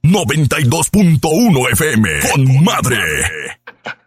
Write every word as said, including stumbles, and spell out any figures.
noventa y dos punto uno F M. Con madre.